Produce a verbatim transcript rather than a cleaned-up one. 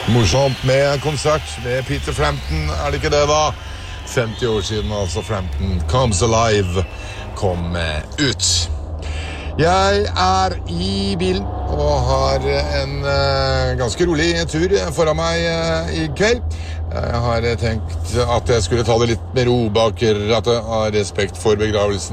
Morsomt med konsert med Peter Frampton, er det ikke det da? femti år siden altså Frampton Comes Alive kom ut. Jeg er i bilen og har en uh, ganske rolig tur foran meg uh, i kveld. Jeg har tenkt at jeg skulle ta det litt med ro bak rattet av respekt for begravelsen